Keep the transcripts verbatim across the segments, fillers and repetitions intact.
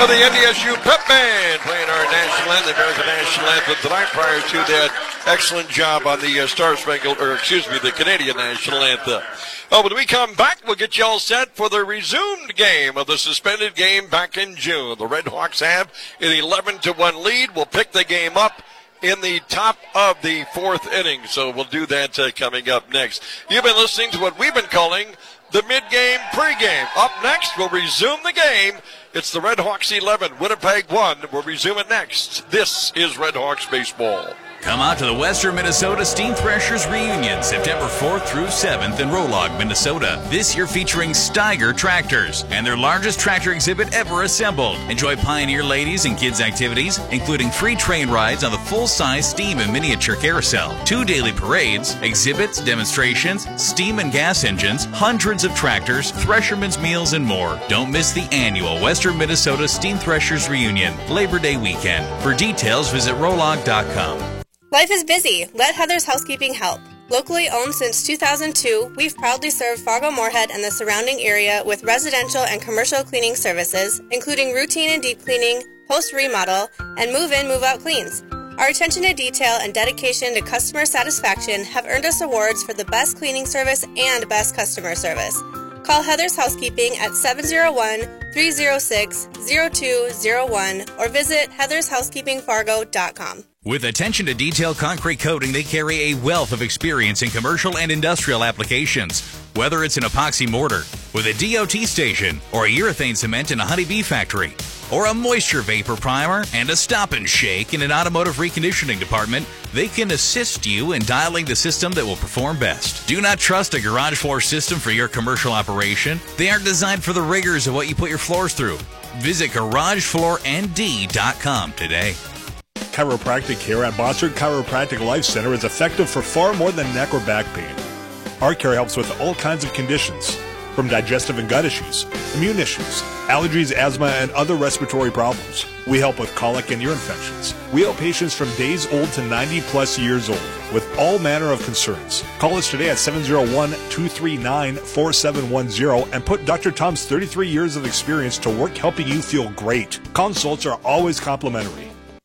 of the N D S U Pep Band playing our national anthem, the American national anthem tonight. Prior to that, excellent job on the uh, Star Spangled, or excuse me, the Canadian national anthem. Oh, when we come back, we'll get you all set for the resumed game of the suspended game back in June. The Red Hawks have an eleven to one lead. We'll pick the game up in the top of the fourth inning. So we'll do that uh, coming up next. You've been listening to what we've been calling the mid-game pregame. Up next, we'll resume the game. It's the Red Hawks eleven, Winnipeg one. We'll resume it next. This is Red Hawks baseball. Come out to the Western Minnesota Steam Threshers Reunion, September fourth through seventh in Rolog, Minnesota. This year featuring Steiger tractors and their largest tractor exhibit ever assembled. Enjoy Pioneer ladies and kids activities, including free train rides on the full-size steam and miniature carousel, two daily parades, exhibits, demonstrations, steam and gas engines, hundreds of tractors, threshermen's meals, and more. Don't miss the annual Western Minnesota Steam Threshers Reunion, Labor Day weekend. For details, visit rolog dot com. Life is busy. Let Heather's Housekeeping help. Locally owned since two thousand two, we've proudly served Fargo-Moorhead and the surrounding area with residential and commercial cleaning services, including routine and deep cleaning, post-remodel, and move-in, move-out cleans. Our attention to detail and dedication to customer satisfaction have earned us awards for the best cleaning service and best customer service. Call Heather's Housekeeping at seven oh one, three oh six, oh two oh one or visit heathers housekeeping fargo dot com. With attention to detail concrete coating, they carry a wealth of experience in commercial and industrial applications. Whether it's an epoxy mortar with a D O T station, or a urethane cement in a honeybee factory, or a moisture vapor primer and a stop and shake in an automotive reconditioning department, they can assist you in dialing the system that will perform best. Do not trust a garage floor system for your commercial operation. They aren't designed for the rigors of what you put your floors through. Visit garage floor n d dot com today. Chiropractic care at Bossard Chiropractic Life Center is effective for far more than neck or back pain. Our care helps with all kinds of conditions, from digestive and gut issues, immune issues, allergies, asthma, and other respiratory problems. We help with colic and ear infections. We help patients from days old to ninety plus years old with all manner of concerns. Call us today at seven oh one, two three nine, four seven one zero and put Doctor Tom's thirty-three years of experience to work helping you feel great. Consults are always complimentary.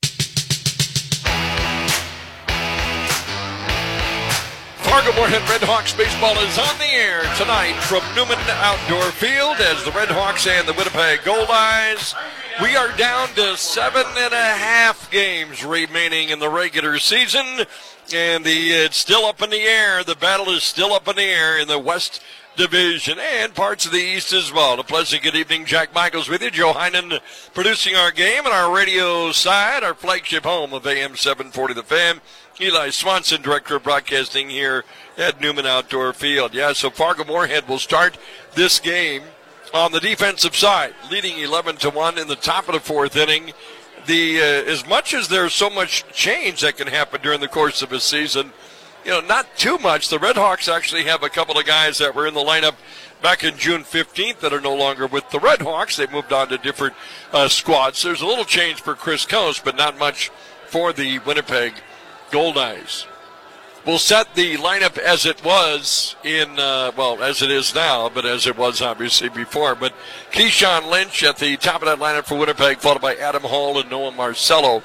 Fargo-Moorhead Red Hawks baseball is on the air tonight from Newman Outdoor Field as the Red Hawks and the Winnipeg Goldeyes. We are down to seven and a half games remaining in the regular season, and the it's still up in the air. The battle is still up in the air in the West Division and parts of the East as well. A pleasant good evening. Jack Michaels with you. Joe Heinen producing our game on our radio side, our flagship home of A M seven forty The Fan. Eli Swanson, Director of Broadcasting here at Newman Outdoor Field. Yeah, so Fargo-Moorhead will start this game on the defensive side, leading eleven to one in the top of the fourth inning. The uh, as much as there's so much change that can happen during the course of a season, you know, not too much. The Red Hawks actually have a couple of guys that were in the lineup back in June fifteenth that are no longer with the Red Hawks. They moved on to different uh, squads. There's a little change for Chris Coase, but not much for the Winnipeg Goldeyes. We'll set the lineup as it was in, uh, well, as it is now, but as it was obviously before. But Keyshawn Lynch at the top of that lineup for Winnipeg, followed by Adam Hall and Noah Marcello.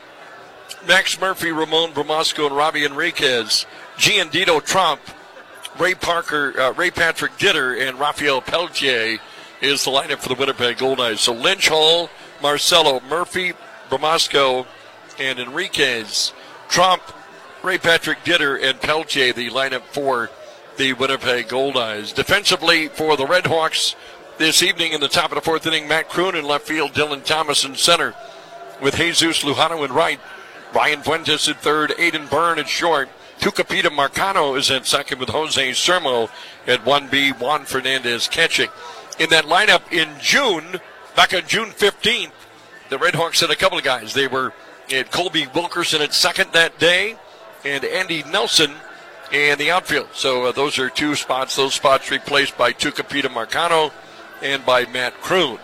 Max Murphy, Ramon Bromasco, and Robbie Enriquez. Giandito Trump, Ray Parker, uh, Ray Patrick Ditter, and Rafael Pelletier is the lineup for the Winnipeg Goldeyes. So Lynch, Hall, Marcello, Murphy, Bromasco, and Enriquez. Trump, Ray Patrick Ditter, and Pelletier, the lineup for the Winnipeg Goldeyes. Defensively for the Red Hawks this evening in the top of the fourth inning, Matt Kroon in left field, Dylan Thomas in center with Jesus Lujano in right, Ryan Fuentes at third, Aiden Byrne at short, Tucapita Marcano is at second with Jose Sermo at one B, Juan Fernandez catching. In that lineup in June, back on June fifteenth, the Red Hawks had a couple of guys. They were at Colby Wilkerson at second that day, and Andy Nelson in the outfield. So uh, those are two spots. Those spots replaced by Tucapita Marcano and by Matt Kroon.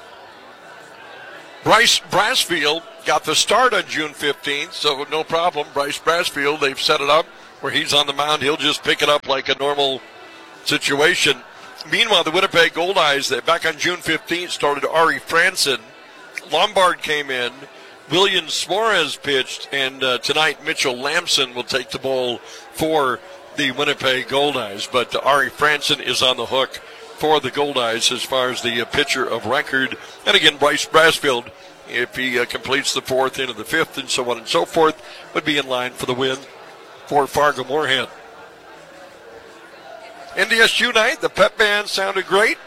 Bryce Brasfield got the start on June fifteenth, so no problem. Bryce Brasfield, they've set it up where he's on the mound. He'll just pick it up like a normal situation. Meanwhile, the Winnipeg Goldeyes, back on June fifteenth, started Ari Franson Lombard came in. William Suarez pitched, and uh, tonight Mitchell Lamson will take the ball for the Winnipeg Goldeyes. But uh, Ari Franson is on the hook for the Goldeyes as far as the uh, pitcher of record. And again, Bryce Brasfield, if he uh, completes the fourth into the fifth and so on and so forth, would be in line for the win for Fargo-Moorhead. N D S U night, the pep band sounded great.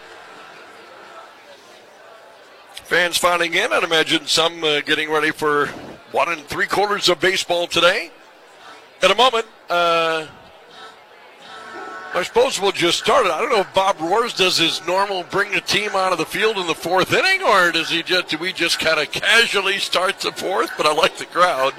Fans filing in, I'd imagine some uh, getting ready for one and three quarters of baseball today. In a moment, uh, I suppose we'll just start it. I don't know if Bob Roars does his normal bring the team out of the field in the fourth inning, or does he just, do we just kind of casually start the fourth? But I like the crowd.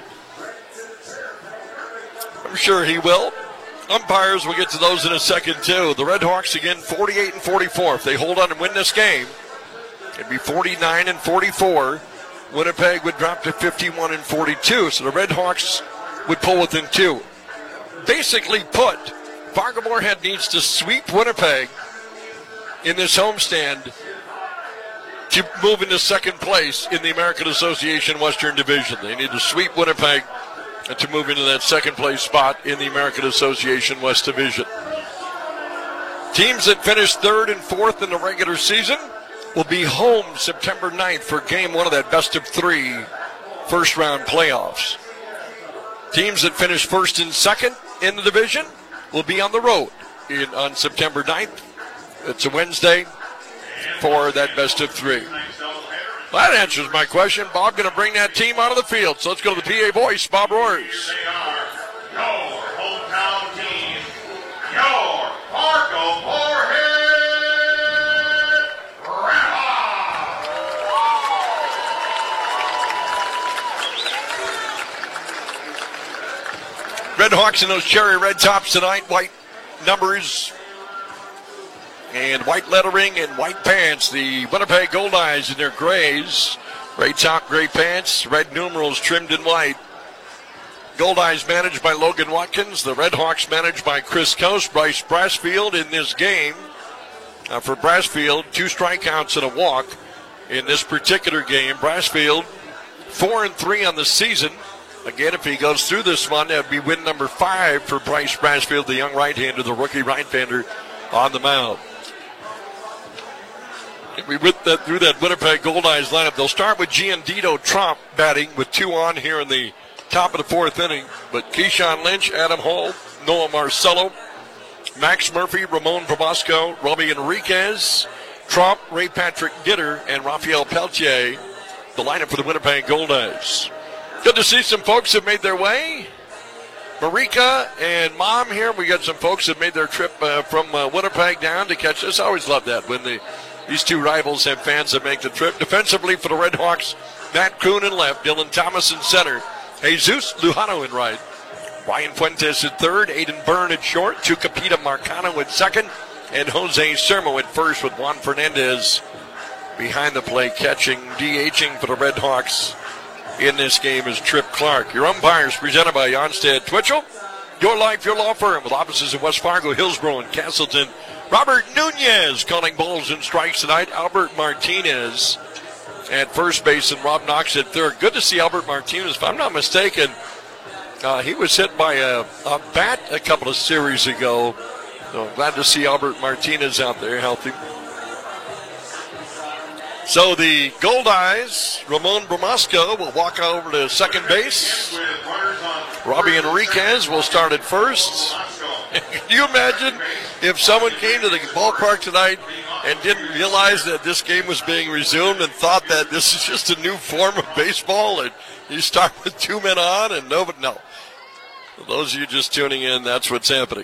I'm sure he will. Umpires, we'll get to those in a second, too. The Red Hawks, again, forty-eight and forty-four. If they hold on and win this game, it'd be forty-nine and forty-four. Winnipeg would drop to fifty-one and forty-two. So the Red Hawks would pull within two. Basically put, Fargo-Moorhead needs to sweep Winnipeg in this homestand to move into second place in the American Association Western Division. They need to sweep Winnipeg to move into that second place spot in the American Association West Division. Teams that finish third and fourth in the regular season will be home September ninth for game one of that best of three first round playoffs. Teams that finish first and second in the division will be on the road in, on September ninth. It's a Wednesday for that best of three. Well, that answers my question. Bob going to bring that team out of the field. So let's go to the P A voice, Bob Roars. Here they are, your hometown team, your Fargo-Moorhead Redhawks. Red Hawks in those cherry red tops tonight, white numbers and white lettering and white pants. The Winnipeg Goldeyes in their grays. Gray top, gray pants, red numerals trimmed in white. Goldeyes managed by Logan Watkins. The Red Hawks managed by Chris Coast. Bryce Brasfield in this game. Uh, for Brasfield, two strikeouts and a walk in this particular game. Brasfield, four and three on the season. Again, if he goes through this one, that would be win number five for Bryce Brasfield, the young right-hander, the rookie right-hander on the mound. We went that through that Winnipeg Goldeyes lineup. They'll start with Giandito Trump batting with two on here in the top of the fourth inning. But Keyshawn Lynch, Adam Hall, Noah Marcello, Max Murphy, Ramon Probosco, Robbie Enriquez, Trump, Ray Patrick Gitter, and Rafael Peltier, the lineup for the Winnipeg Goldeyes. Good to see some folks that made their way. Marika and Mom here. We got some folks that made their trip uh, from uh, Winnipeg down to catch us. I always love that when the these two rivals have fans that make the trip. Defensively for the Red Hawks, Matt Kuhn in left, Dylan Thomas in center, Jesus Lujano in right, Ryan Fuentes at third, Aiden Byrne at short, Chucapita Marcano at second, and Jose Sermo at first with Juan Fernandez behind the plate catching. DHing for the Red Hawks in this game is Trip Clark. Your umpires presented by Jonstead Twitchell. Your Life, Your Law Firm with offices in West Fargo, Hillsborough, and Castleton. Robert Nunez calling balls and strikes tonight. Albert Martinez at first base and Rob Knox at third. Good to see Albert Martinez. If I'm not mistaken, uh, he was hit by a, a bat a couple of series ago. So glad to see Albert Martinez out there healthy. So the Goldeyes, Ramon Bromasco will walk over to second base. Robbie Enriquez will start at first. Can you imagine if someone came to the ballpark tonight and didn't realize that this game was being resumed and thought that this is just a new form of baseball and you start with two men on and nobody, no. For those of you just tuning in, that's what's happening.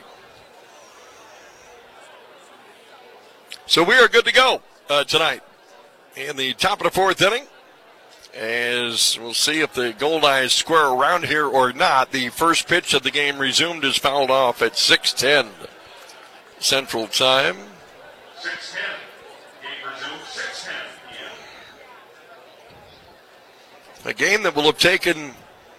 So we are good to go uh, tonight in the top of the fourth inning. As we'll see if the Goldeyes square around here or not. The first pitch of the game resumed is fouled off at six ten Central Time. six ten. Game resumed, six ten. A game that will have taken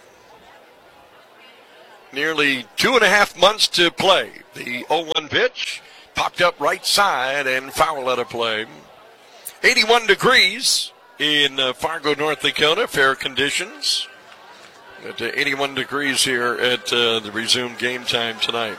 nearly two and a half months to play. The oh one pitch popped up right side and foul out of play. eighty-one degrees in uh, Fargo, North Dakota. Fair conditions. At uh, eighty-one degrees here at uh, the resumed game time tonight.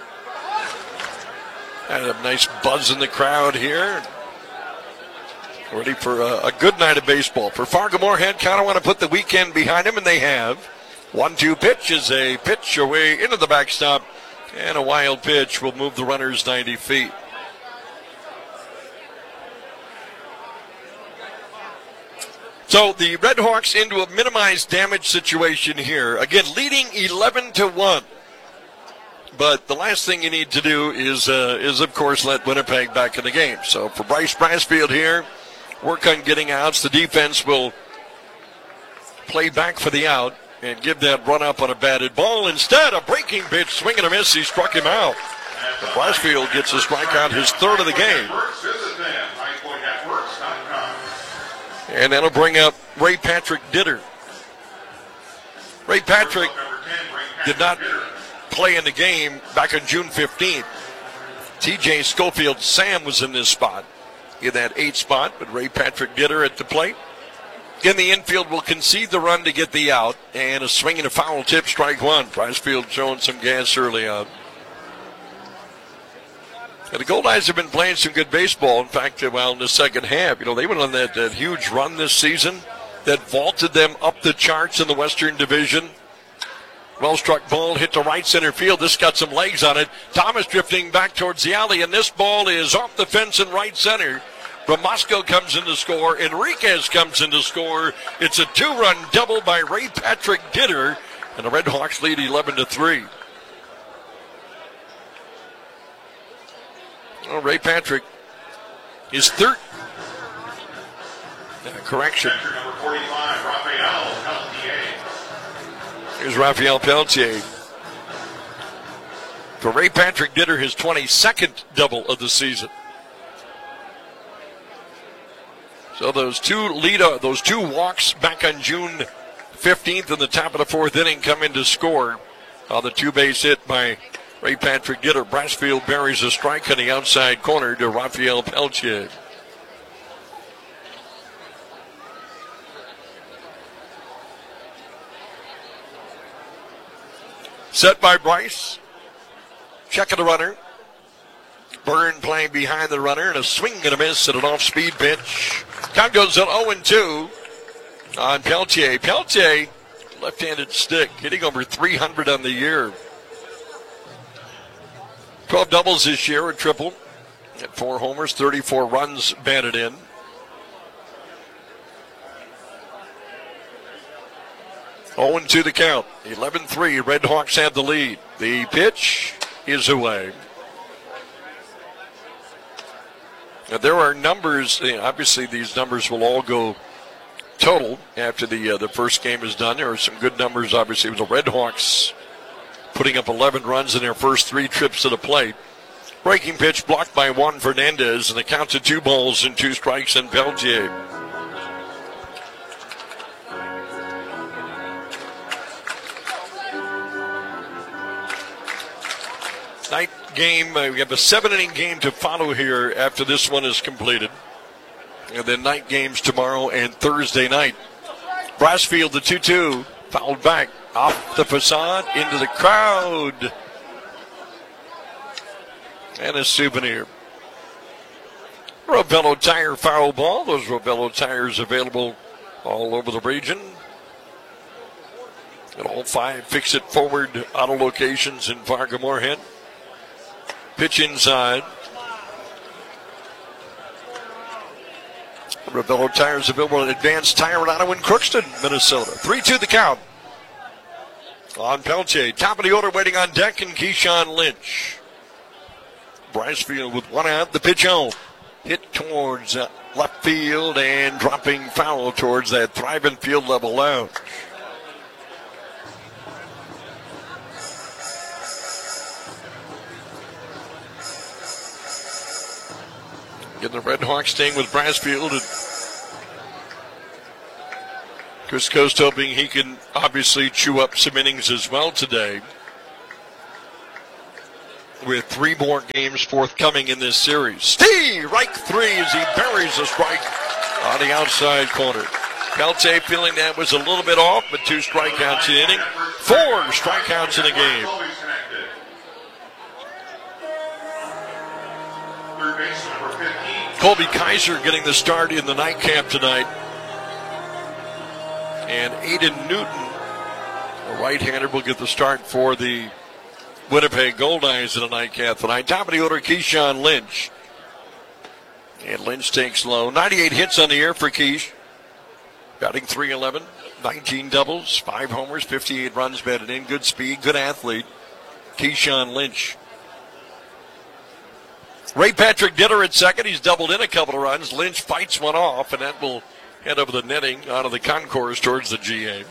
Had a nice buzz in the crowd here. Ready for a, a good night of baseball. For Fargo Moorhead, kind of want to put the weekend behind them, and they have. one two pitch is a pitch away into the backstop, and a wild pitch will move the runners ninety feet. So the Red Hawks into a minimized damage situation here. Again, leading eleven to one. But the last thing you need to do is, uh, is of course, let Winnipeg back in the game. So for Bryce Brassfield here, work on getting outs. The defense will play back for the out and give that run up on a batted ball. Instead, a breaking pitch, swing and a miss. He struck him out. And Brassfield gets a strikeout, his third of the game. And that'll bring up Ray Patrick Ditter. Ray Patrick did not play in the game back on June fifteenth. T J Schofield Sam was in this spot, in that eighth spot, but Ray Patrick Ditter at the plate. In the infield will concede the run to get the out, and a swing and a foul tip, strike one. Brassfield showing some gas early on. And the Goldeyes have been playing some good baseball. In fact, well, in the second half, you know, they went on that, that huge run this season that vaulted them up the charts in the Western Division. Well-struck ball hit to right center field. This got some legs on it. Thomas drifting back towards the alley, and this ball is off the fence in right center. Ramasco comes in to score. Enriquez comes in to score. It's a two-run double by Ray Patrick Ditter, and the Red Hawks lead eleven to three. Well, Ray Patrick is third. Uh, correction. Number forty-five, Rafael Peltier. Here's Rafael Peltier. For Ray Patrick Ditter, his twenty-second double of the season. So those two lead, uh, those two walks back on June fifteenth in the top of the fourth inning come in to score on the two-base hit by Ray Patrick Ditter. Brassfield buries a strike on the outside corner to Rafael Peltier. Set by Bryce. Check of the runner. Byrne playing behind the runner, and a swing and a miss at an off-speed pitch. Count goes at oh and two on Peltier. Peltier, left-handed stick, hitting over three hundred on the year. twelve doubles this year, a triple. At four homers, thirty-four runs batted in. oh and two the count. eleven three, Red Hawks have the lead. The pitch is away. Now, there are numbers, obviously these numbers will all go total after the uh, the first game is done. There are some good numbers, obviously, with the Red Hawks putting up eleven runs in their first three trips to the plate. Breaking pitch blocked by Juan Fernandez, and the count to two balls and two strikes in Peltier. Night game, uh, we have a seven-inning game to follow here after this one is completed. And then night games tomorrow and Thursday night. Brassfield, the two two, fouled back off the facade into the crowd. And a souvenir. Rovello Tire foul ball. Those Rovello tires available all over the region. At all five Fix-It Forward auto locations in Fargo Moorhead. Pitch inside. Rovello tires available at Advanced Tire and Auto in Crookston, Minnesota. three two the count. On Peltier. Top of the order waiting on deck, and Keyshawn Lynch. Brassfield with one out. The pitch home. Hit towards uh, left field and dropping foul towards that thriving field level lounge. Getting the Red Hawks staying with Brassfield. And Chris Coast hoping he can obviously chew up some innings as well today, with three more games forthcoming in this series. Steve, right three as he buries a strike on the outside corner. Pelte feeling that was a little bit off, but two strikeouts in the inning. Four strikeouts in the game. Colby Kaiser getting the start in the nightcap tonight. And Aiden Newton, a right-hander, will get the start for the Winnipeg Goldeyes in the nightcap tonight. Top of the order, Keyshawn Lynch. And Lynch takes low. ninety-eight hits on the year for Keish. Batting three eleven, nineteen doubles, five homers, fifty-eight runs batted in. Good speed, good athlete. Keyshawn Lynch. Ray Patrick Ditter at second. He's doubled in a couple of runs. Lynch fights one off, and that will head over the netting out of the concourse towards the G A.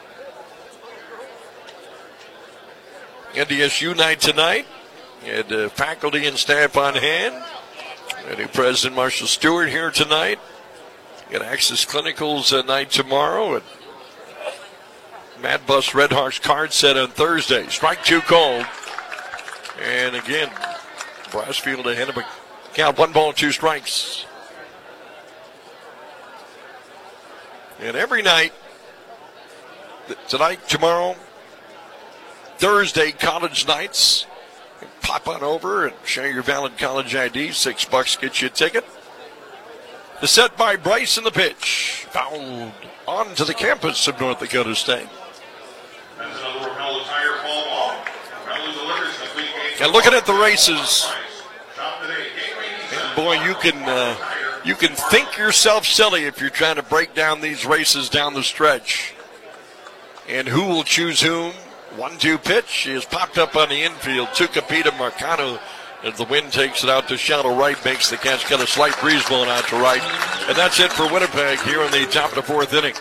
N D S U night tonight. And uh, faculty and staff on hand. And President Marshall Stewart here tonight. Got Access Clinicals uh, night tomorrow. And Mad Bus Redhawks card set on Thursday. Strike two cold. And again, Brassfield ahead of a count. One ball, two strikes. And every night, tonight, tomorrow, Thursday, college nights. Pop on over and show your valid college I D. Six bucks gets you a ticket. The set by Bryce in the pitch. Fouled onto the campus of North Dakota State. And looking at the races, and boy, you can uh, you can think yourself silly if you're trying to break down these races down the stretch. And who will choose whom? one two pitch is popped up on the infield. Tucupita Marcano, as the wind takes it out to shallow right, makes the catch. Got a slight breeze blowing out to right. And that's it for Winnipeg here in the top of the fourth inning.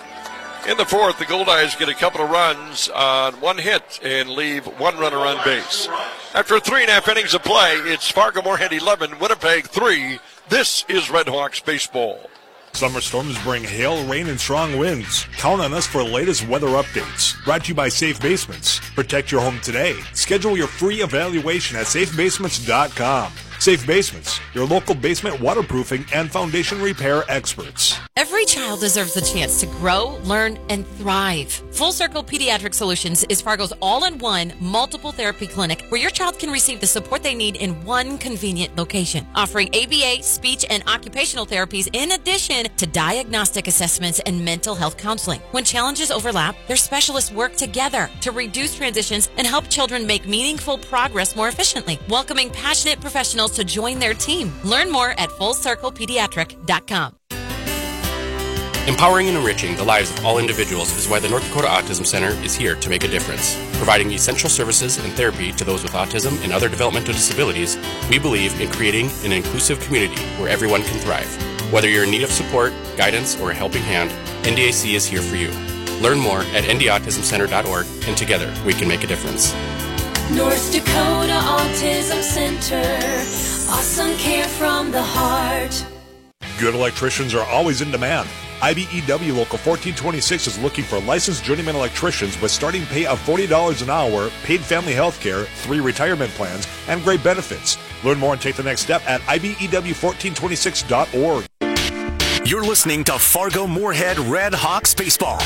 In the fourth, the Goldeyes get a couple of runs on one hit and leave one runner on base. After three and a half innings of play, it's Fargo-Moorhead eleven, Winnipeg three. This is Redhawks baseball. Summer storms bring hail, rain, and strong winds. Count on us for the latest weather updates. Brought to you by Safe Basements. Protect your home today. Schedule your free evaluation at safe basements dot com. Safe Basements, your local basement waterproofing and foundation repair experts. Every child deserves a chance to grow, learn, and thrive. Full Circle Pediatric Solutions is Fargo's all-in-one multiple therapy clinic where your child can receive the support they need in one convenient location, offering A B A, speech, and occupational therapies in addition to diagnostic assessments and mental health counseling. When challenges overlap, their specialists work together to reduce transitions and help children make meaningful progress more efficiently, welcoming passionate professionals to join their team. Learn more at full circle pediatric dot com. Empowering and enriching the lives of all individuals is why the North Dakota Autism Center is here to make a difference. Providing essential services and therapy to those with autism and other developmental disabilities, we believe in creating an inclusive community where everyone can thrive. Whether you're in need of support, guidance, or a helping hand, N D A C is here for you. Learn more at n d autism center dot org, and together we can make a difference. North Dakota Autism Center, awesome care from the heart. Good electricians are always in demand. I B E W Local fourteen twenty-six is looking for licensed journeyman electricians with starting pay of forty dollars an hour, paid family health care, three retirement plans, and great benefits. Learn more and take the next step at I B E W fourteen twenty-six dot org. You're listening to Fargo-Moorhead Red Hawks Baseball.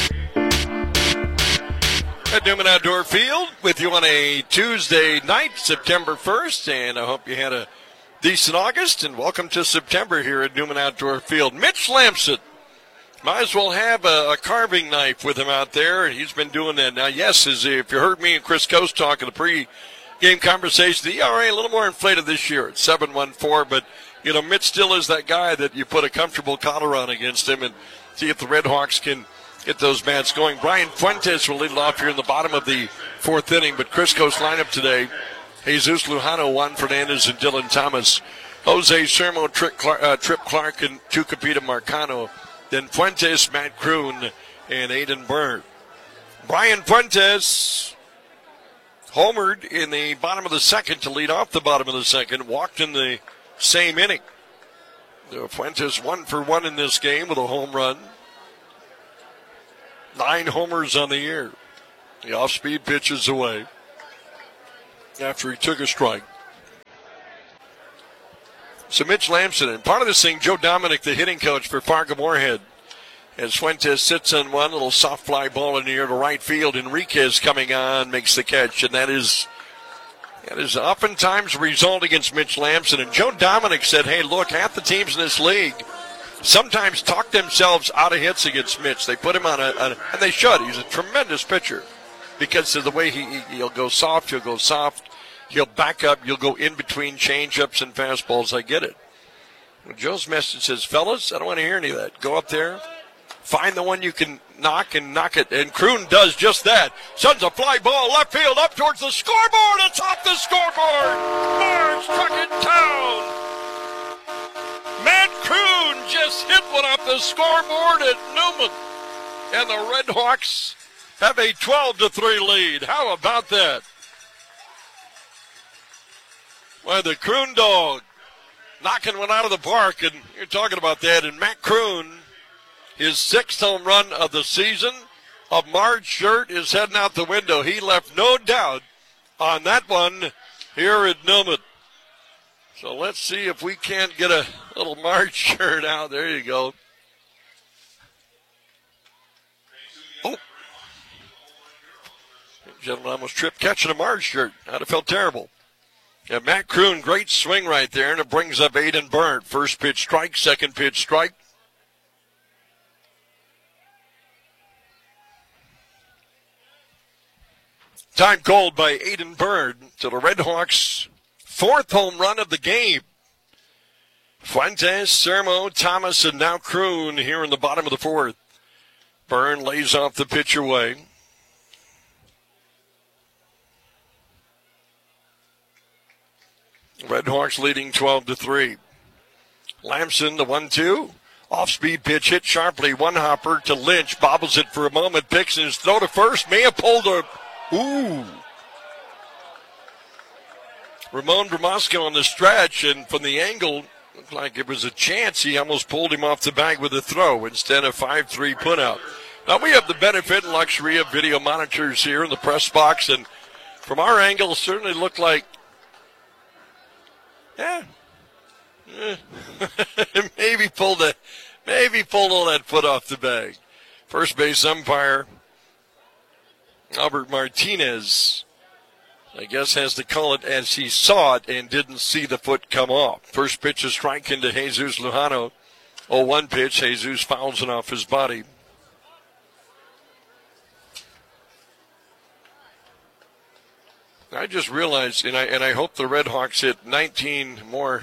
At Newman Outdoor Field with you on a Tuesday night, September first, and I hope you had a decent August, and welcome to September here at Newman Outdoor Field. Mitch Lamson, might as well have a, a carving knife with him out there, and he's been doing that. Now, yes, as if you heard me and Chris Coast talk in the pre-game conversation, the E R A a little more inflated this year at seven one four, but, you know, Mitch still is that guy that you put a comfortable collar on against him and see if the Red Hawks can get those bats going. Brian Fuentes will lead it off here in the bottom of the fourth inning, but Chris Coast lineup today, Jesus Lujano, Juan Fernandez, and Dylan Thomas. Jose Sermo, Trip Clark, uh, Trip Clark and Tucupita Marcano. Then Fuentes, Matt Kroon, and Aiden Byrne. Brian Fuentes homered in the bottom of the second to lead off the bottom of the second, walked in the same inning. Fuentes one for one in this game with a home run. Nine homers on the year. The off-speed pitch is away after he took a strike. So Mitch Lamson, and part of this thing, Joe Dominic, the hitting coach for Fargo Moorhead, as Fuentes sits on one little soft fly ball in the air to right field. Enriquez coming on, makes the catch, and that is that is oftentimes a result against Mitch Lamson. And Joe Dominic said, hey, look, half the teams in this league sometimes talk themselves out of hits against Mitch. They put him on a, a and they should. He's a tremendous pitcher because of the way he, he, he'll go soft, he'll go soft. He'll back up. You'll go in between change-ups and fastballs. I get it. Well, Joe's message says, fellas, I don't want to hear any of that. Go up there, find the one you can knock and knock it. And Kroon does just that. Sends a fly ball left field up towards the scoreboard. It's off the scoreboard. Marge struck it down. Matt Kroon just hit one off the scoreboard at Newman. And the Red Hawks have a twelve to three lead. How about that? Well, the Kroon dog knocking one out of the park, and you're talking about that. And Matt Kroon, his sixth home run of the season. A Marge shirt is heading out the window. He left no doubt on that one here at Newman. So let's see if we can't get a little Marge shirt out. There you go. Oh. Gentleman almost tripped catching a Marge shirt. I'd have felt terrible. Yeah, Matt Kroon, great swing right there, and it brings up Aiden Byrne. First pitch strike, second pitch strike. Time called by Aiden Byrne to the Red Hawks' fourth home run of the game. Fuentes, Sermo, Thomas, and now Kroon here in the bottom of the fourth. Byrne lays off the pitch away. Red Hawks leading twelve to three. Lamson, the one two. Off-speed pitch hit sharply. One hopper to Lynch. Bobbles it for a moment. Picks his throw to first. May have pulled a... Ooh. Ramon Bramasco on the stretch, and from the angle, looked like it was a chance. He almost pulled him off the bag with a throw instead of five three putout. Now we have the benefit and luxury of video monitors here in the press box, and from our angle, it certainly looked like Yeah, yeah. maybe pulled a, maybe pulled all that foot off the bag. First base umpire Albert Martinez, I guess, has to call it as he saw it and didn't see the foot come off. First pitch is strike into Jesus Lujano. oh one pitch. Jesus fouls it off his body. I just realized, and I and I hope the Red Hawks hit nineteen more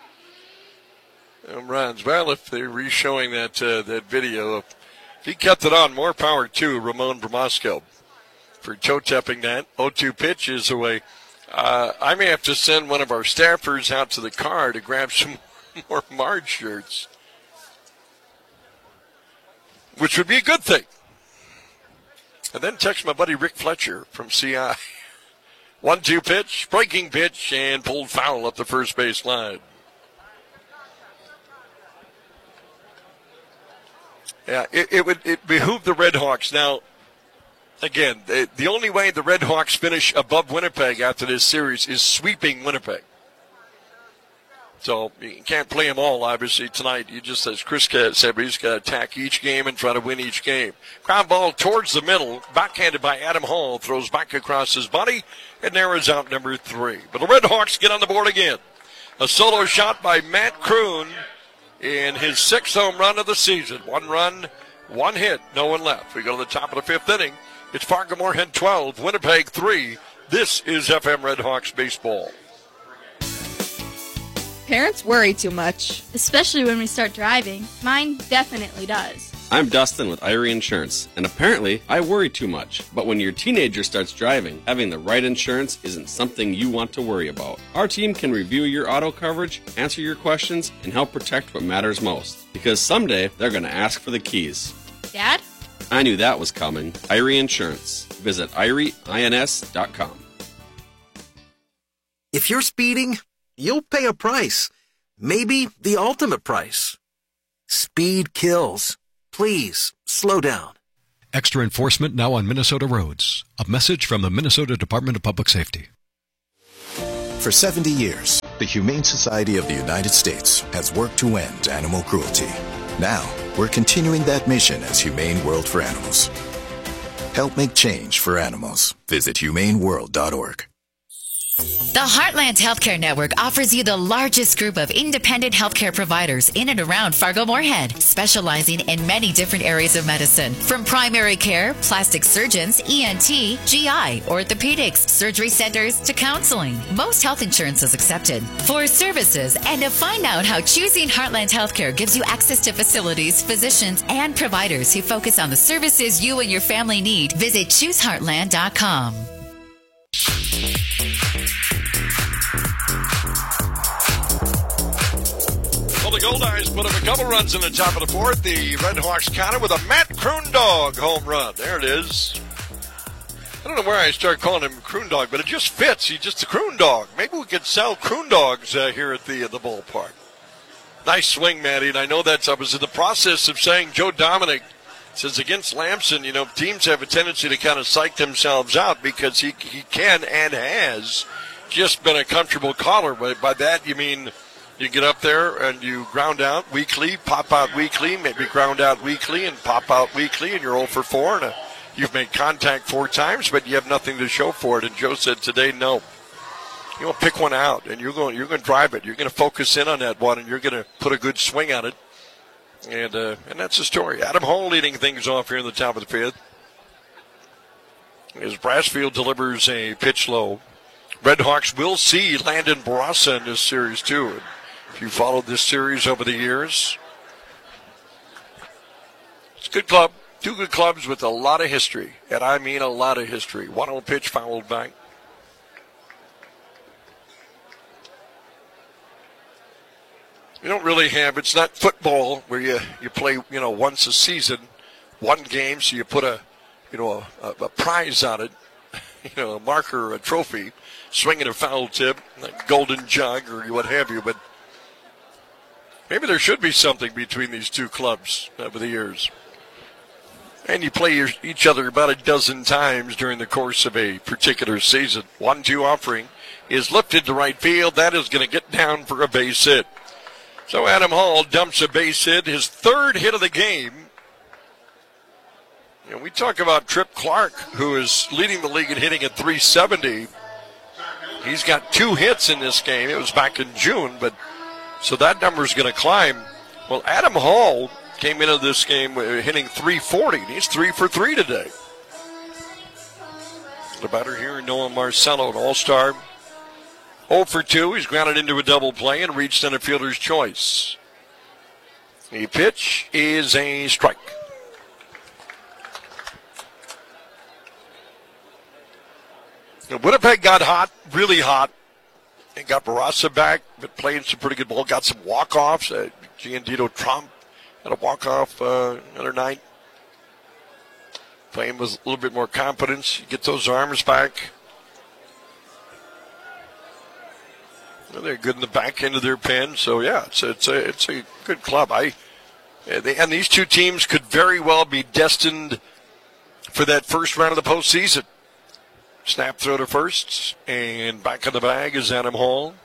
um, runs. Well, if they're re-showing that uh, that video, if he kept it on, more power to Ramon Bramasco for toe-tapping that. oh two pitch is away. Uh, I may have to send one of our staffers out to the car to grab some more Marge shirts, which would be a good thing. And then text my buddy Rick Fletcher from C I. one two pitch, breaking pitch, and pulled foul up the first base line. Yeah, it, it would it behoove the Red Hawks. Now, again, the, the only way the Red Hawks finish above Winnipeg after this series is sweeping Winnipeg. So you can't play them all, obviously, tonight. You just, as Chris said, he's got to attack each game and try to win each game. Ground ball towards the middle, backhanded by Adam Hall, throws back across his body, and narrows out number three. But the Red Hawks get on the board again. A solo shot by Matt Kroon in his sixth home run of the season. One run, one hit, no one left. We go to the top of the fifth inning. It's Fargo Moorhead twelve, Winnipeg three. This is F M Red Hawks baseball. Parents worry too much. Especially when we start driving. Mine definitely does. I'm Dustin with Irie Insurance, and apparently I worry too much. But when your teenager starts driving, having the right insurance isn't something you want to worry about. Our team can review your auto coverage, answer your questions, and help protect what matters most. Because someday they're going to ask for the keys. Dad? I knew that was coming. Irie Insurance. Visit irie ins dot com. If you're speeding, you'll pay a price. Maybe the ultimate price. Speed kills. Please, slow down. Extra enforcement now on Minnesota roads. A message from the Minnesota Department of Public Safety. For seventy years, The Humane Society of the United States has worked to end animal cruelty. Now, we're continuing that mission as Humane World for Animals. Help make change for animals. Visit humane world dot org. The Heartland Healthcare Network offers you the largest group of independent healthcare providers in and around Fargo-Moorhead, specializing in many different areas of medicine, from primary care, plastic surgeons, E N T, G I, orthopedics, surgery centers, to counseling. Most health insurance is accepted. For services and to find out how choosing Heartland Healthcare gives you access to facilities, physicians, and providers who focus on the services you and your family need, visit choose heartland dot com. Well, the Goldeyes put up a couple runs in the top of the fourth. The Red Hawks counter with a Matt Kroondog home run. There it is. I don't know where I start calling him Kroondog, but it just fits. He's just a Kroondog. Maybe we could sell Kroondogs uh, here at the uh, the ballpark. Nice swing, Matty. And I know that's I was in the process of saying Joe Dominic says against Lamson, you know, teams have a tendency to kind of psych themselves out because he he can and has just been a comfortable caller. But by that you mean you get up there and you ground out weekly, pop out weekly, maybe ground out weekly and pop out weekly, and you're oh for four, and a, you've made contact four times, but you have nothing to show for it. And Joe said today, no. You'll pick one out, and you're going you're going to drive it. You're going to focus in on that one, and you're going to put a good swing on it. And uh, and that's the story. Adam Hall leading things off here in the top of the fifth. As Brassfield delivers a pitch low. Red Hawks will see Landon Barassa in this series, too. If you followed this series over the years, it's a good club. Two good clubs with a lot of history, and I mean a lot of history. one oh pitch fouled back. You don't really have, it's not football where you, you play, you know, once a season, one game, so you put a, you know, a, a prize on it, you know, a marker, a trophy, swinging a foul tip, a golden jug or what have you, but maybe there should be something between these two clubs over the years. And you play your, each other about a dozen times during the course of a particular season. one two offering is lifted to right field. That is going to get down for a base hit. So Adam Hall dumps a base hit, his third hit of the game. And we talk about Tripp Clark, who is leading the league in hitting at three seventy. He's got two hits in this game. It was back in June, but so that number's going to climb. Well, Adam Hall came into this game hitting three forty, and he's three for three today. The batter here, Noah Marcello, an all-star. oh for two, he's grounded into a double play and reached center fielder's choice. The pitch is a strike. Winnipeg got hot, really hot, and got Barassa back, but played some pretty good ball. Got some walk-offs. Uh, Giandito Trump had a walk-off uh, other night. Playing with a little bit more confidence. You get those arms back. Well, they're good in the back end of their pen, so yeah, it's a, it's a, it's a good club. I uh, they, and these two teams could very well be destined for that first round of the postseason. Snap throw to first, and back in the bag is Adam Hall.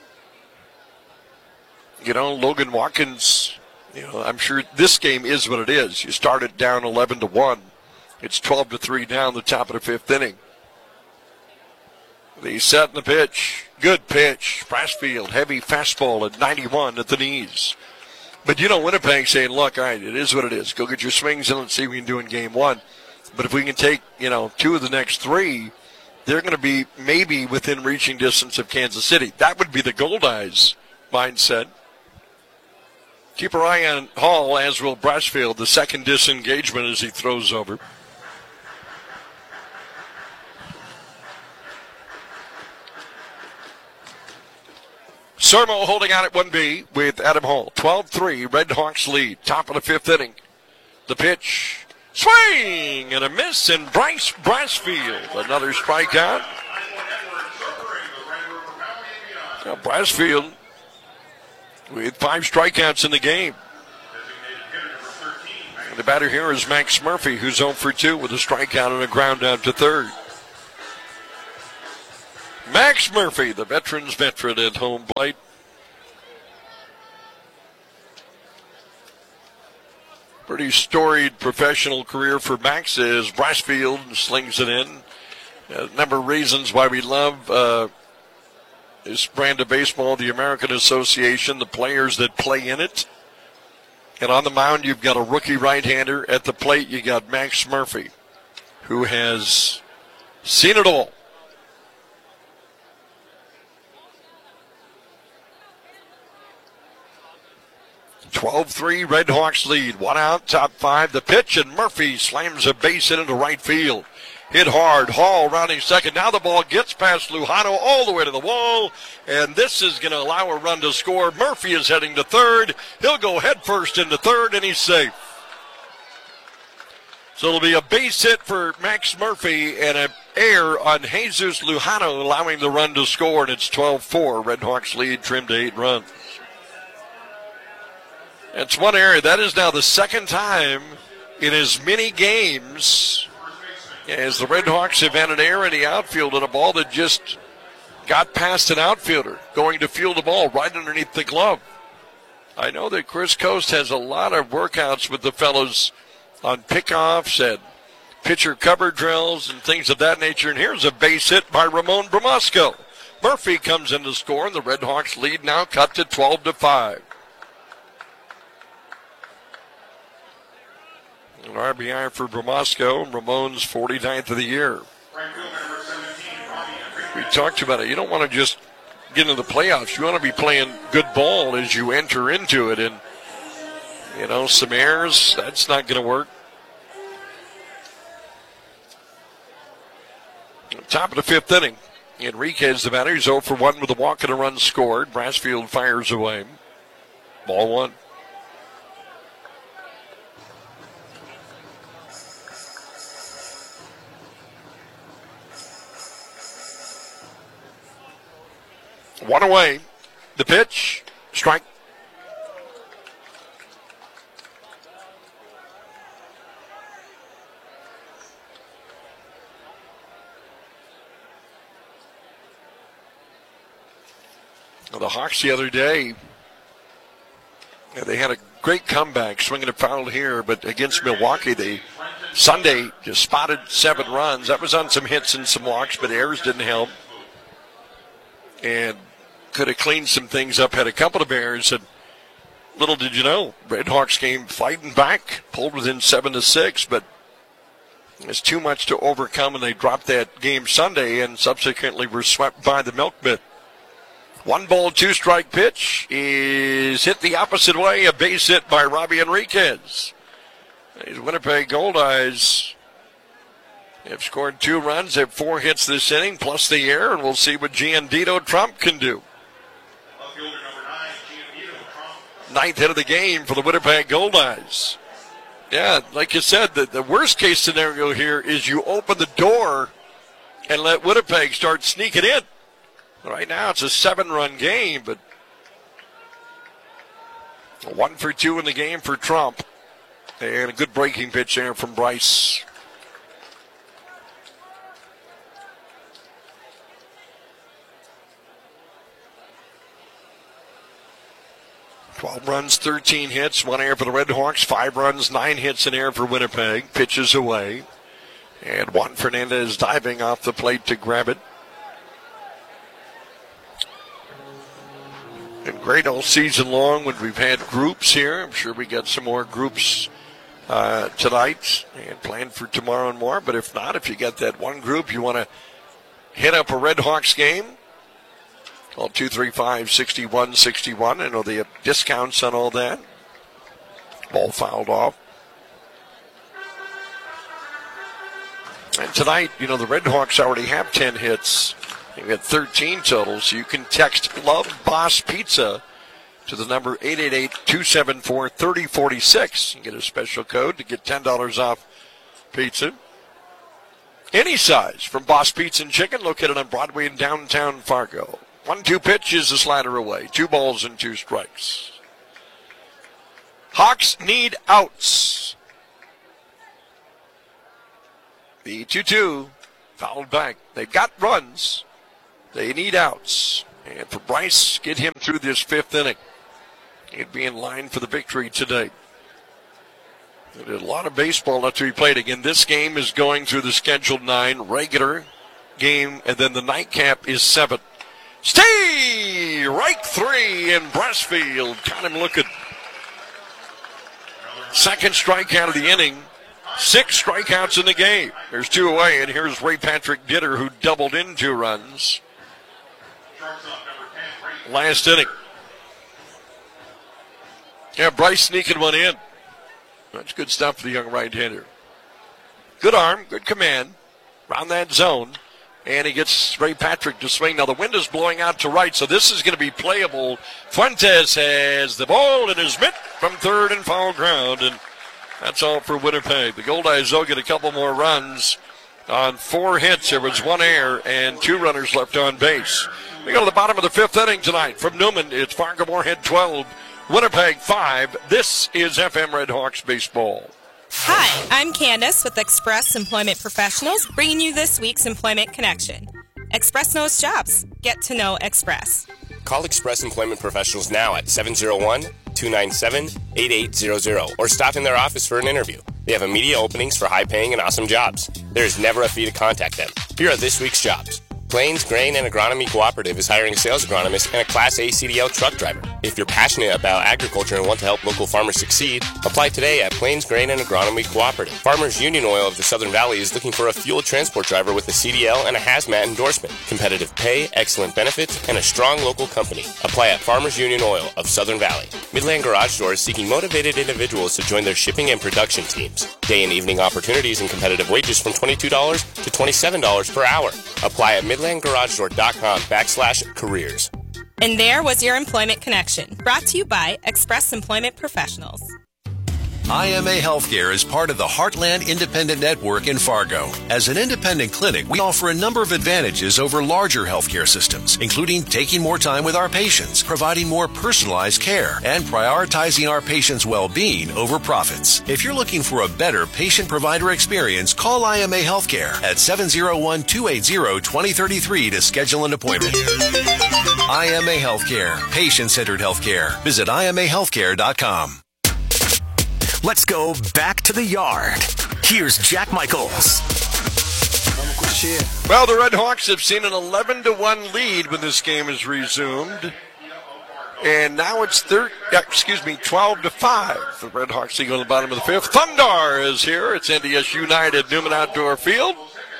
You know, Logan Watkins, you know, I'm sure this game is what it is. You started down eleven to one. It's twelve to three down the top of the fifth inning. The set and the pitch. Good pitch. Brassfield, heavy fastball at ninety-one at the knees. But, you know, Winnipeg saying, look, all right, it is what it is. Go get your swings and let's see what we can do in game one. But if we can take, you know, two of the next three, they're going to be maybe within reaching distance of Kansas City. That would be the Goldeyes mindset. Keep your eye on Hall, as will Brassfield, the second disengagement as he throws over. Sermo holding out at one B with Adam Hall. twelve three, Red Hawks lead. Top of the fifth inning. The pitch. Swing and a miss, and Bryce Brassfield. Another strikeout. Now Brassfield with five strikeouts in the game. And the batter here is Max Murphy, who's oh for two with a strikeout and a ground out to third. Max Murphy, the veteran's veteran at home plate. Pretty storied professional career for Max as Brassfield slings it in. A number of reasons why we love uh, this brand of baseball, the American Association, the players that play in it. And on the mound, you've got a rookie right-hander. At the plate, you got Max Murphy, who has seen it all. twelve three, Red Hawks lead. One out, top five. The pitch, and Murphy slams a base hit into right field. Hit hard. Hall rounding second. Now the ball gets past Lujano all the way to the wall, and this is going to allow a run to score. Murphy is heading to third. He'll go head first into third, and he's safe. So it'll be a base hit for Max Murphy and an error on Jesus Lujano, allowing the run to score, and it's twelve four. Red Hawks lead, trimmed to eight runs. It's one area. That is now the second time in as many games as the Red Hawks have had an error in the outfield and a ball that just got past an outfielder going to field the ball right underneath the glove. I know that Chris Coast has a lot of workouts with the fellows on pickoffs and pitcher cover drills and things of that nature. And here's a base hit by Ramon Bramasco. Murphy comes in to score, and the Red Hawks lead now cut to twelve to five. An R B I for Bramasco, Ramon's forty-ninth of the year. We talked about it. You don't want to just get into the playoffs. You want to be playing good ball as you enter into it. And, you know, some errors, that's not going to work. Top of the fifth inning. Enriquez, the batter, he's oh for one with a walk and a run scored. Brassfield fires away. Ball one. One away. The pitch. Strike. Well, the Hawks the other day, yeah, they had a great comeback, swinging a foul here, but against Milwaukee, they Sunday just spotted seven runs. That was on some hits and some walks, but errors didn't help. And could have cleaned some things up, had a couple of errors, and little did you know, Red Hawks came fighting back, pulled within seven to six, but it's too much to overcome, and they dropped that game Sunday and subsequently were swept by the Milkbit. One ball, two strike pitch is hit the opposite way, a base hit by Robbie Enriquez. These Winnipeg Goldeyes have scored two runs, have four hits this inning, plus the error, and we'll see what Giandito Trump can do. Ninth hit of the game for the Winnipeg Goldeyes. Yeah, like you said, the, the worst case scenario here is you open the door and let Winnipeg start sneaking in. Right now it's a seven-run game, but one for two in the game for Trump. And a good breaking pitch there from Bryce. twelve runs, thirteen hits, one error for the Red Hawks, five runs, nine hits, an error for Winnipeg. Pitches away. And Juan Fernandez diving off the plate to grab it. Been great all season long when we've had groups here. I'm sure we got some more groups uh, tonight and planned for tomorrow and more. But if not, if you got that one group you want to hit up a Red Hawks game, call two three five, six one six one. I know they have discounts on all that. Ball fouled off. And tonight, you know, the Red Hawks already have ten hits. They've got thirteen total, so you can text Love Boss Pizza to the number eight eight eight, two seven four, three oh four six and get a special code to get ten dollars off pizza. Any size from Boss Pizza and Chicken, located on Broadway in downtown Fargo. one two pitch is the slider away. Two balls and two strikes. Hawks need outs. The two two fouled back. They've got runs. They need outs. And for Bryce, get him through this fifth inning. He'd be in line for the victory today. There's a lot of baseball left to be played. Again, this game is going through the scheduled nine, regular game, and then the nightcap is seven. Stay! Right three in Breastfield. Got him looking. Second strikeout of the inning. Six strikeouts in the game. There's two away, and here's Ray Patrick Ditter, who doubled in two runs last inning. Yeah, Bryce sneaking one in. That's good stuff for the young right-hander. Good arm, good command around that zone. And he gets Ray Patrick to swing. Now the wind is blowing out to right, so this is going to be playable. Fuentes has the ball in his mitt from third and foul ground, and that's all for Winnipeg. The Goldeyes, though, get a couple more runs on four hits. There was one error and two runners left on base. We go to the bottom of the fifth inning tonight. From Newman, it's Fargo-Moorhead twelve, Winnipeg five. This is F M Red Hawks baseball. Hi, I'm Candace with Express Employment Professionals, bringing you this week's Employment Connection. Express knows jobs. Get to know Express. Call Express Employment Professionals now at seven oh one, two nine seven, eight eight zero zero or stop in their office for an interview. They have immediate openings for high-paying and awesome jobs. There is never a fee to contact them. Here are this week's jobs. Plains Grain and Agronomy Cooperative is hiring a sales agronomist and a Class A C D L truck driver. If you're passionate about agriculture and want to help local farmers succeed, apply today at Plains Grain and Agronomy Cooperative. Farmers Union Oil of the Southern Valley is looking for a fuel transport driver with a C D L and a hazmat endorsement. Competitive pay, excellent benefits, and a strong local company. Apply at Farmers Union Oil of Southern Valley. Midland Garage Door is seeking motivated individuals to join their shipping and production teams. Day and evening opportunities and competitive wages from twenty-two dollars to twenty-seven dollars per hour. Apply at midlandgaragedoor.com backslash careers. And there was your Employment Connection, brought to you by Express Employment Professionals. I M A Healthcare is part of the Heartland Independent Network in Fargo. As an independent clinic, we offer a number of advantages over larger healthcare systems, including taking more time with our patients, providing more personalized care, and prioritizing our patients' well-being over profits. If you're looking for a better patient-provider experience, call I M A Healthcare at seven oh one, two eight zero, two oh three three to schedule an appointment. I M A Healthcare, patient-centered healthcare. Visit I M A healthcare dot com. Let's go back to the yard. Here's Jack Michaels. Well, the Red Hawks have seen an eleven to one lead when this game is resumed. And now it's thir- excuse me, twelve to five. The Red Hawks lead on the bottom of the fifth. Thundar is here. It's N D S United Newman Outdoor Field.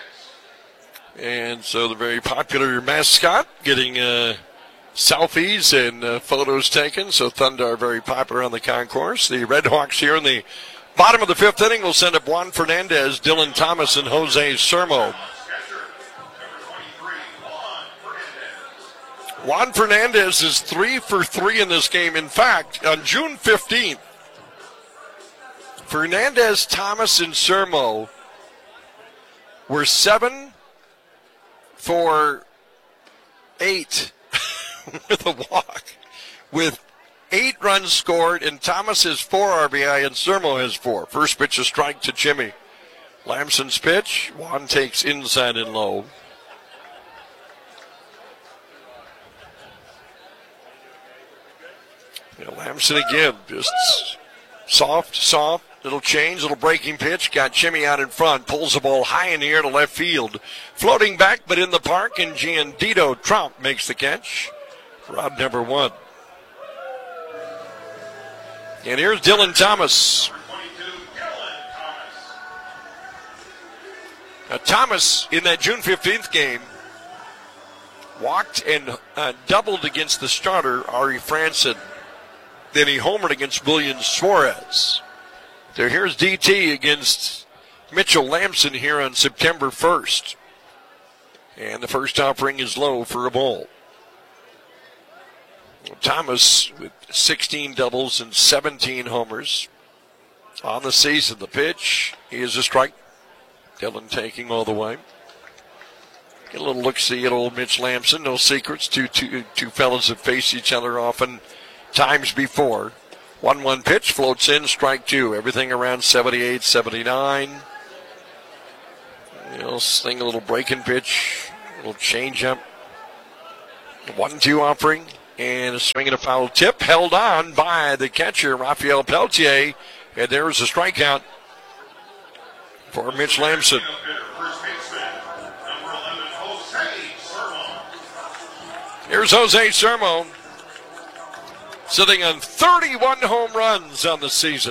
And so the very popular mascot getting uh, selfies and uh, photos taken. So Thundar very popular on the concourse. The Red Hawks here in the bottom of the fifth inning will send up Juan Fernandez, Dylan Thomas, and Jose Sermo. Juan Fernandez is three for three in this game. In fact, on June fifteenth, Fernandez, Thomas, and Sermo were seven for eight with a walk, with eight runs scored, and Thomas has four R B I and Sermo has four. First pitch, a strike to Jimmy. Lamson's pitch, Juan takes inside and low. Yeah, Lamson again, just soft, soft, little change, little breaking pitch. Got Jimmy out in front, pulls the ball high in the air to left field. Floating back, but in the park, and Giandito Trump makes the catch. Rod number one. And here's Dylan Thomas. Now, Thomas, in that June fifteenth game, walked and uh, doubled against the starter, Ari Franson. Then he homered against William Suarez. So here's D T against Mitchell Lamson here on September first. And the first offering is low for a ball. Thomas with sixteen doubles and seventeen homers on the season. The pitch is a strike. Dylan taking all the way. Get a little look-see at old Mitch Lamson. No secrets. Two, two, two fellas have faced each other often times before. one one pitch floats in, strike two. Everything around seventy-eight, seventy-nine. You know, sling a little breaking pitch, a little change up. one two offering and a swing and a foul tip held on by the catcher, Raphael Peltier. And there's a strikeout for Mitch Lamson. Here's Jose Sermo, sitting on thirty-one home runs on the season.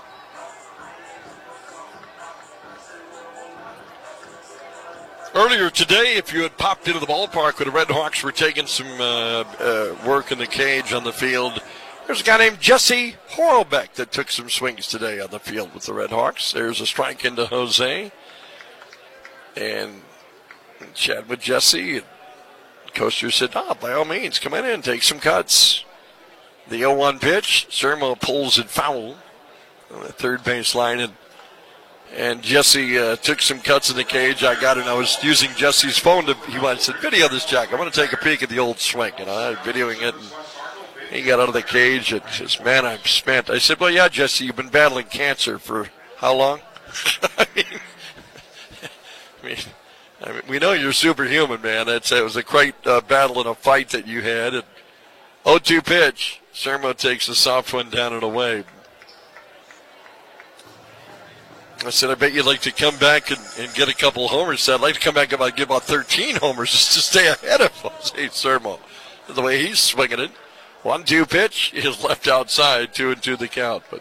Earlier today, if you had popped into the ballpark where the Red Hawks were taking some uh, uh, work in the cage on the field, there's a guy named Jesse Horlbeck that took some swings today on the field with the Red Hawks. There's a strike into Jose. And chat with Jesse. And Coaster said, ah, by all means, come in and take some cuts. The oh one pitch, Sermo pulls it foul on the third base line. And, and Jesse uh, took some cuts in the cage. I got it. I was using Jesse's phone to, he went and said, video this, Jack. I want to take a peek at the old swing. And I was videoing it. And he got out of the cage and says, man, I'm spent. I said, well, yeah, Jesse, you've been battling cancer for how long? I mean, I mean, I mean, we know you're superhuman, man. That's, it was a great uh, battle and a fight that you had. And oh two pitch. Sermo takes a soft one down and away. I said, I bet you'd like to come back and, and get a couple of homers. So I'd like to come back and about, get about thirteen homers just to stay ahead of Jose Sermo. The way he's swinging it. one two pitch is left outside, two and two the count. But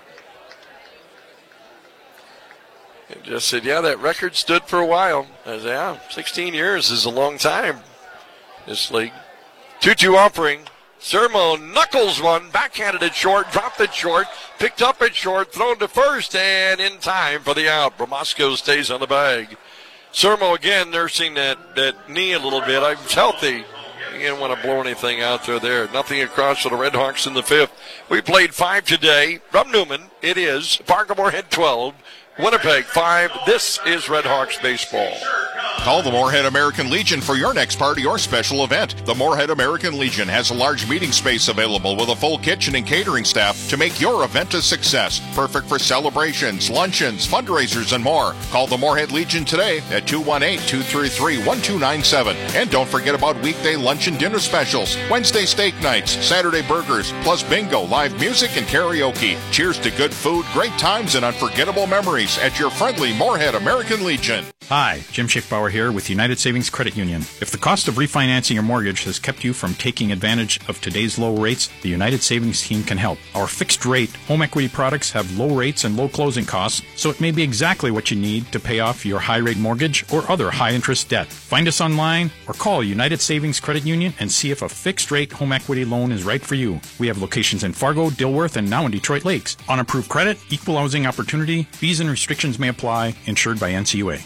he just said, yeah, that record stood for a while. I said, yeah, sixteen years is a long time, this league. two two offering. Sermo knuckles one, backhanded it short, dropped it short, picked up it short, thrown to first, and in time for the out. Bromasco stays on the bag. Sermo again nursing that, that knee a little bit. I'm healthy. He didn't want to blow anything out there. There, nothing across for the Red Hawks in the fifth. We played five today. From Newman, it is Fargo Moorhead twelve, Winnipeg five. This is Red Hawks baseball. Call the Moorhead American Legion for your next party or special event. The Moorhead American Legion has a large meeting space available with a full kitchen and catering staff to make your event a success. Perfect for celebrations, luncheons, fundraisers, and more. Call the Moorhead Legion today at two one eight, two three three, one two nine seven. And don't forget about weekday lunch and dinner specials, Wednesday steak nights, Saturday burgers, plus bingo, live music, and karaoke. Cheers to good food, great times, and unforgettable memories at your friendly Moorhead American Legion. Hi, Jim Schickbauer here with United Savings Credit Union. If the cost of refinancing your mortgage has kept you from taking advantage of today's low rates, the United Savings team can help. Our fixed rate home equity products have low rates and low closing costs, so it may be exactly what you need to pay off your high rate mortgage or other high interest debt. Find us online or call United Savings Credit Union and see if a fixed rate home equity loan is right for you. We have locations in Fargo, Dilworth, and now in Detroit Lakes. On approved credit, equal housing opportunity, fees and restrictions may apply, insured by N C U A.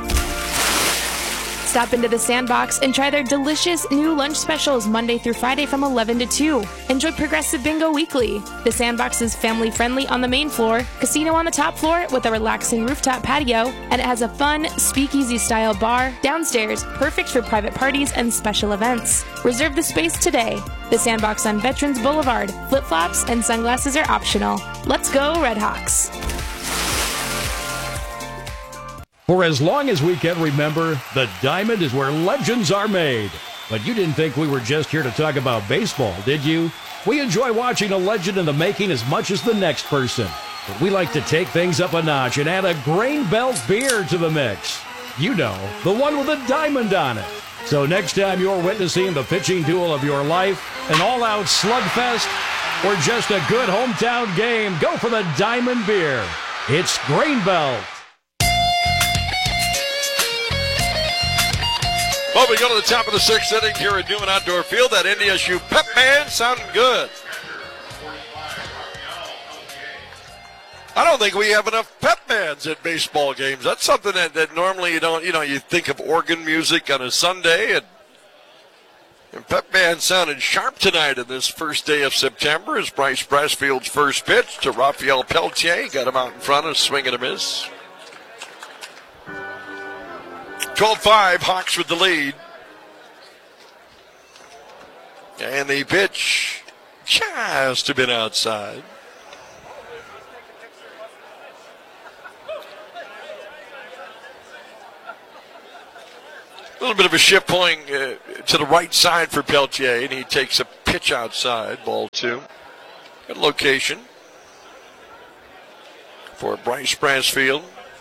Stop into the Sandbox and try their delicious new lunch specials Monday through Friday from eleven to two. Enjoy Progressive Bingo weekly. The Sandbox is family friendly on the main floor, casino on the top floor with a relaxing rooftop patio, and it has a fun speakeasy style bar downstairs, perfect for private parties and special events. Reserve the space today. The Sandbox on Veterans Boulevard. Flip-flops and sunglasses are optional. Let's go, Red Hawks. For as long as we can remember, the Diamond is where legends are made. But you didn't think we were just here to talk about baseball, did you? We enjoy watching a legend in the making as much as the next person. But we like to take things up a notch and add a Grain Belt beer to the mix. You know, the one with a diamond on it. So next time you're witnessing the pitching duel of your life, an all-out slugfest, or just a good hometown game, go for the Diamond beer. It's Grain Belt. Well, we go to the top of the sixth inning here at Newman Outdoor Field. That N D S U pep band sounding good. I don't think we have enough pep bands at baseball games. That's something that, that normally you don't, you know, you think of organ music on a Sunday. And, and pep band sounded sharp tonight in this first day of September as Bryce Brassfield's first pitch to Raphael Peltier. Got him out in front, a swing and a miss. twelve five, Hawks with the lead. And the pitch just have been outside. little bit of a shift pulling uh, to the right side for Peltier, and he takes a pitch outside, ball two. Good location for Bryce Brassfield.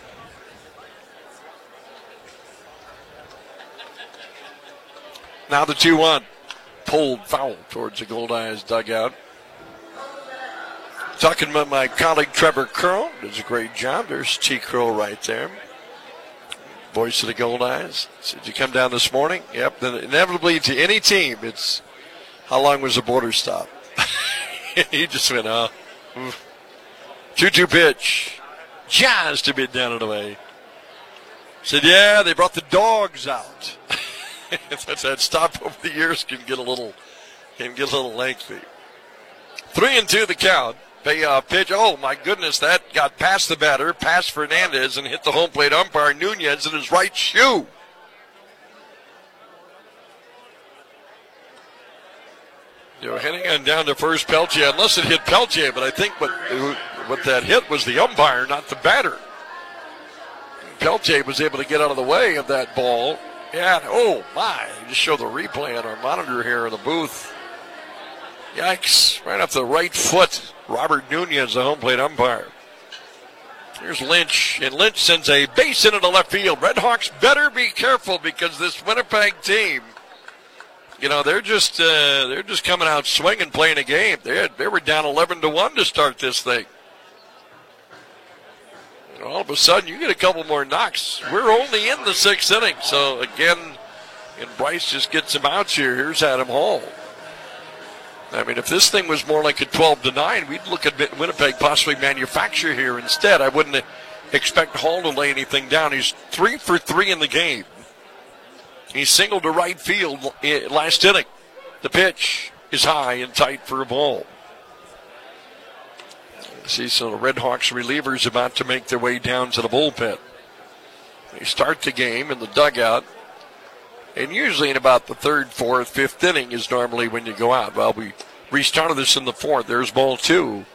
Now the two one. Pulled foul towards the Goldeyes dugout. Talking about my colleague Trevor Curl. Does a great job. There's T. Curl right there. Voice of the Goldeyes. Did you come down this morning? Yep. Then inevitably to any team, it's how long was the border stop? He just went, oh. two two pitch. Just a bit down and away. Said, yeah, they brought the dogs out. That stop over the years can get a little, can get a little lengthy. Three and two the count. Payoff pitch. Oh my goodness, that got past the batter, past Fernandez, and hit the home plate umpire Nunez in his right shoe. You know, heading on down to first Peltier, unless it hit Peltier, but I think what what that hit was the umpire, not the batter. Peltier was able to get out of the way of that ball. Yeah, oh my, just show the replay on our monitor here in the booth. Yikes, right off the right foot. Robert Nunez, the home plate umpire. Here's Lynch, and Lynch sends a base into the left field. Redhawks better be careful because this Winnipeg team, you know, they're just uh, they're just coming out swinging, playing a game. They had, they were down eleven to one to start this thing. And all of a sudden, you get a couple more knocks. We're only in the sixth inning, so again, and Bryce just gets some outs here. Here's Adam Hall. I mean, if this thing was more like a twelve to nine, we'd look at Winnipeg possibly manufacture here instead. I wouldn't expect Hall to lay anything down. He's three for three in the game. He singled to right field last inning. The pitch is high and tight for a ball. See, so the Redhawks relievers about to make their way down to the bullpen. They start the game in the dugout. And usually in about the third, fourth, fifth inning is normally when you go out. Well, we restarted this in the fourth. There's ball two.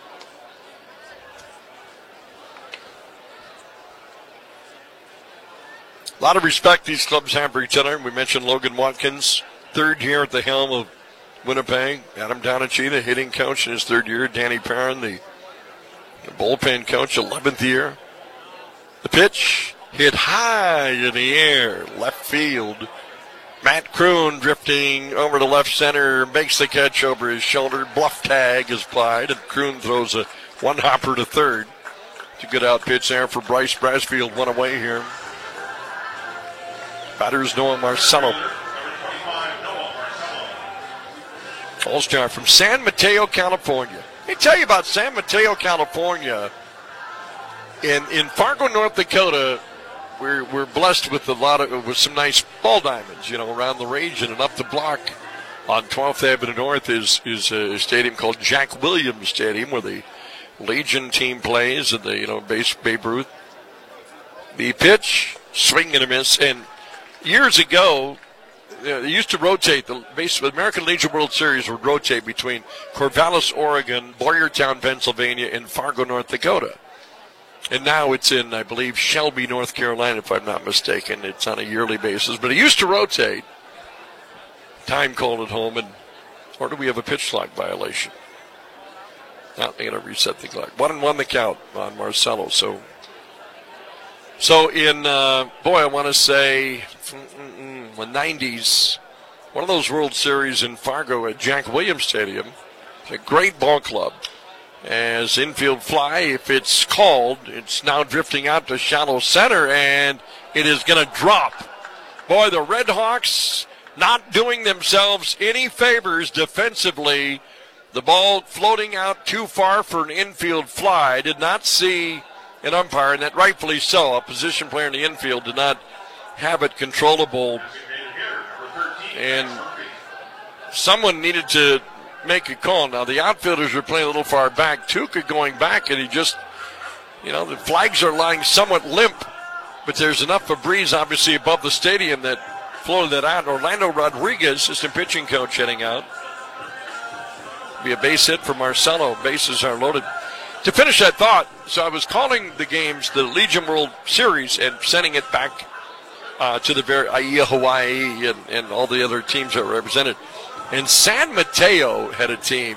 A lot of respect these clubs have for each other. We mentioned Logan Watkins, third year at the helm of Winnipeg. Adam Donachi, the hitting coach in his third year. Danny Perrin, the, the bullpen coach, eleventh year. The pitch hit high in the air, left field. Matt Kroon drifting over to left center, makes the catch over his shoulder. Bluff tag is applied, and Kroon throws a one-hopper to third. It's a good out pitch there for Bryce Brassfield, one away here. Batters Noah Marcelo. All-star from San Mateo, California. Let me tell you about San Mateo, California. In in Fargo, North Dakota, we're we're blessed with a lot of with some nice ball diamonds, you know, around the region, and up the block on twelfth Avenue North is is a stadium called Jack Williams Stadium, where the Legion team plays, and the you know base Babe Ruth. The pitch, swing and a miss, and years ago, you know, they used to rotate. The base American Legion World Series would rotate between Corvallis, Oregon, Boyertown, Pennsylvania, and Fargo, North Dakota. And now it's in, I believe, Shelby, North Carolina, if I'm not mistaken. It's on a yearly basis. But it used to rotate. Time called it home, and or do we have a pitch clock violation? Now they're going to reset the clock. One and one the count on Marcelo. So, so in, uh, boy, I want to say the nineties, one of those World Series in Fargo at Jack Williams Stadium. It's a great ball club. As infield fly, if it's called, it's now drifting out to shallow center, and it is going to drop. Boy, the Redhawks not doing themselves any favors defensively. The ball floating out too far for an infield fly. Did not see an umpire, and that rightfully so. A position player in the infield did not have it controllable. And someone needed to make a call. Now, the outfielders were playing a little far back. Tuca going back, and he just, you know, the flags are lying somewhat limp, but there's enough of breeze, obviously, above the stadium that floated that out. Orlando Rodriguez, assistant pitching coach, heading out. Be a base hit for Marcelo. Bases are loaded. To finish that thought, so I was calling the games the Legion World Series and sending it back uh, to the very I E A Hawaii and, and all the other teams that were represented. And San Mateo had a team.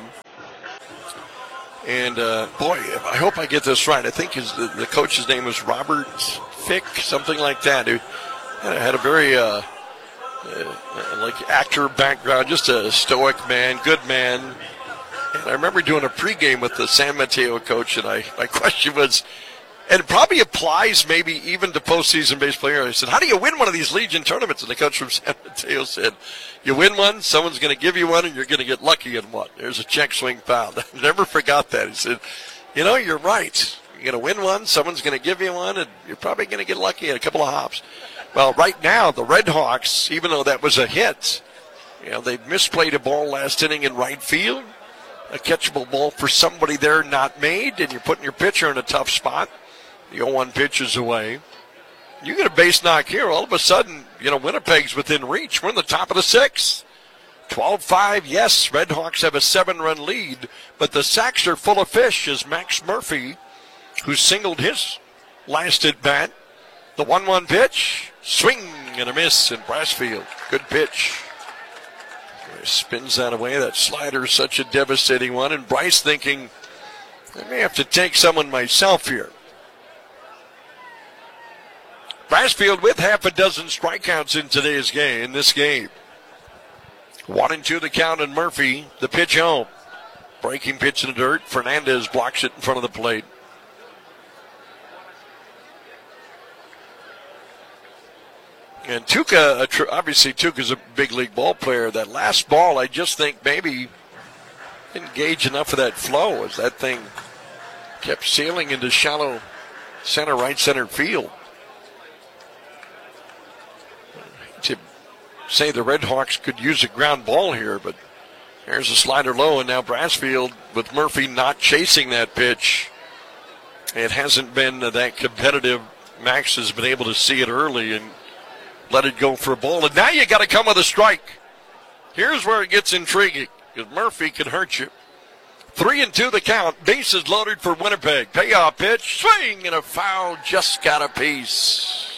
And, uh, boy, I hope I get this right. I think his, the, the coach's name was Robert Fick, something like that. He had a very, uh, uh, like, actor background, just a stoic man, good man. And I remember doing a pregame with the San Mateo coach, and I my question was, and it probably applies maybe even to postseason baseball players. I said, how do you win one of these Legion tournaments? And the coach from San Mateo said, you win one, someone's going to give you one, and you're going to get lucky in one. There's a check swing foul. I never forgot that. He said, you know, you're right. You're going to win one, someone's going to give you one, and you're probably going to get lucky in a couple of hops. Well, right now, the Red Hawks, even though that was a hit, you know, they misplayed a ball last inning in right field, a catchable ball for somebody there not made, and you're putting your pitcher in a tough spot. The oh one pitch is away. You get a base knock here, all of a sudden, you know, Winnipeg's within reach. We're in the top of the sixth. twelve five, yes, Red Hawks have a seven-run lead, but the sacks are full of fish as Max Murphy, who singled his last at bat. The one one pitch, swing and a miss in Brassfield. Good pitch. Spins that away. That slider is such a devastating one, and Bryce thinking, I may have to take someone myself here. Brassfield with half a dozen strikeouts in today's game, in this game. One and two the count, and Murphy, the pitch home. Breaking pitch in the dirt. Fernandez blocks it in front of the plate. And Tuca, obviously Tuca's a big league ball player. That last ball, I just think maybe didn't gauge enough of that flow as that thing kept sailing into shallow center, right center field. To say the Red Hawks could use a ground ball here, but there's a slider low, and now Brassfield with Murphy not chasing that pitch. It hasn't been that competitive. Max has been able to see it early and let it go for a ball. And now you got to come with a strike. Here's where it gets intriguing, because Murphy can hurt you. Three and two the count. Bases loaded for Winnipeg. Payoff pitch. Swing and a foul. Just got a piece.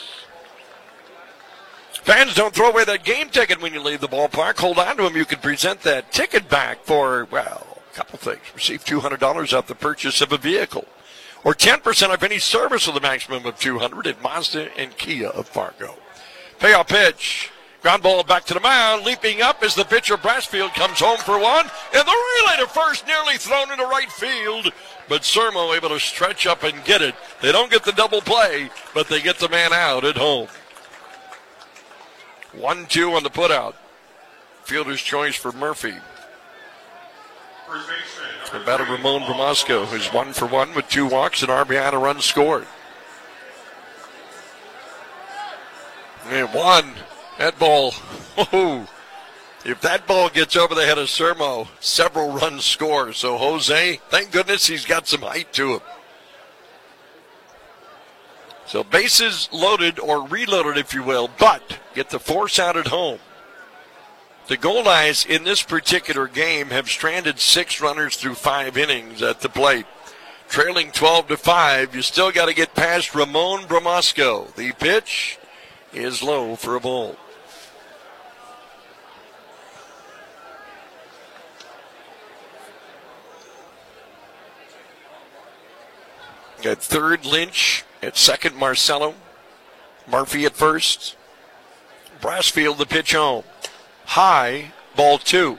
Fans, don't throw away that game ticket when you leave the ballpark. Hold on to them. You can present that ticket back for, well, a couple things. Receive two hundred dollars off the purchase of a vehicle, or ten percent off any service with a maximum of two hundred dollars at Mazda and Kia of Fargo. Payoff pitch. Ground ball back to the mound. Leaping up as the pitcher Brassfield comes home for one. And the relay to first nearly thrown into right field. But Sermo able to stretch up and get it. They don't get the double play, but they get the man out at home. one two on the putout. Fielder's choice for Murphy. And batter Ramon Bramasco, who's one for one with two walks and R B I and a run scored. And one, that ball, oh, if that ball gets over the head of Sermo, several runs score. So Jose, thank goodness he's got some height to him. So bases loaded, or reloaded if you will, but get the force out at home. The Goldeyes in this particular game have stranded six runners through five innings at the plate. Trailing twelve to five, you still got to get past Ramon Bramasco. The pitch is low for a ball. At third, Lynch. At second, Marcelo. Murphy at first. Brassfield the pitch home. High, ball two.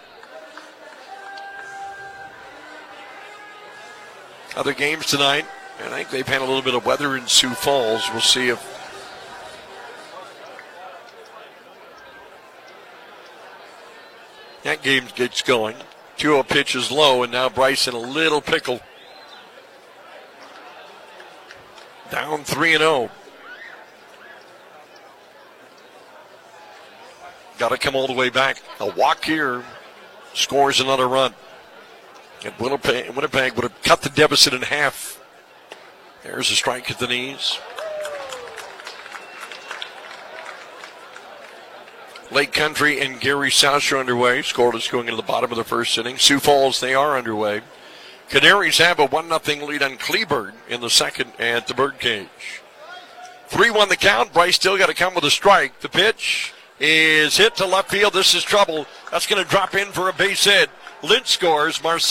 Other games tonight, and I think they've had a little bit of weather in Sioux Falls. We'll see if that game gets going. two oh pitch is low, and now Bryce in a little pickle. Down three and oh. Got to come all the way back. A walk here scores another run. And Winnipeg, Winnipeg would have cut the deficit in half. There's a strike at the knees. Lake Country and Gary South are underway. Scoreless going into the bottom of the first inning. Sioux Falls, they are underway. Canaries have a one nothing lead on Cleburne in the second at the Birdcage. three one the count. Bryce still got to come with a strike. The pitch is hit to left field. This is trouble. That's going to drop in for a base hit. Lynch scores. Marcel